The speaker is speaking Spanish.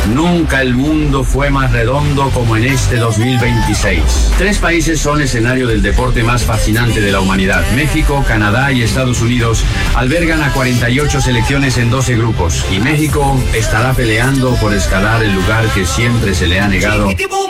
Nunca el mundo fue más redondo como en este 2026. 3 países son escenario del deporte más fascinante de la humanidad. México, Canadá y Estados Unidos albergan a 48 selecciones en 12 grupos. Y México estará peleando por escalar el lugar que siempre se le ha negado